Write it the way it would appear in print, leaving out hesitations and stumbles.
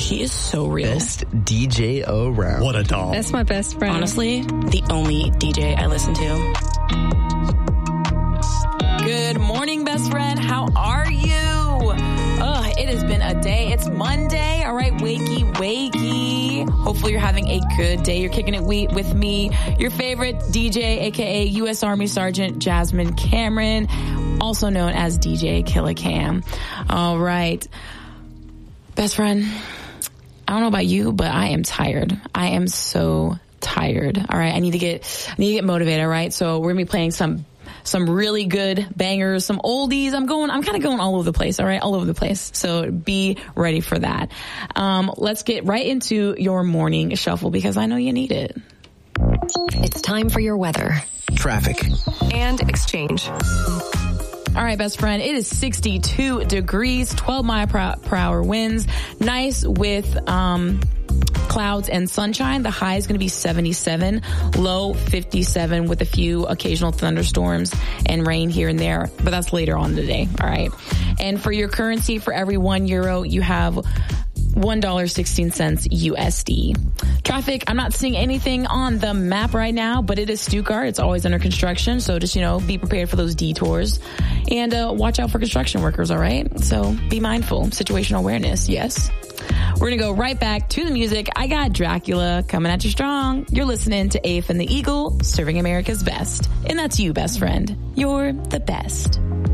He is so real. Best DJ around. What a doll. That's my best friend. Honestly, the only DJ I listen to. Good morning, best friend. How are you? It has been a day. It's Monday. All right, wakey. Hopefully you're having a good day. You're kicking it with me, your favorite DJ, aka U.S. Army Sergeant Jasmine Cameron, also known as DJ Killicam. All right. Best friend, I don't know about you, but I am tired. I am so tired. All right. I need to get motivated. All right. So we're going to be playing some really good bangers, some oldies. I'm kind of going all over the place. All right. All over the place. So be ready for that. Let's get right into your morning shuffle because I know you need it. It's time for your weather, Traffic, and exchange. All right, best friend, it is 62 degrees, 12 mile per hour winds, nice with clouds and sunshine. The high is going to be 77, low 57 with a few occasional thunderstorms and rain here and there, but that's later on today. All right. And for your currency, for every €1, you have $1.16 USD. Traffic, I'm not seeing anything on the map right now, but it is Stuttgart. It's always under construction. So just, be prepared for those detours and watch out for construction workers. All right. So be mindful. Situational awareness. Yes. We're going to go right back to the music. I got Dracula coming at you strong. You're listening to Afe and the Eagle, serving America's best. And that's you, best friend. You're the best.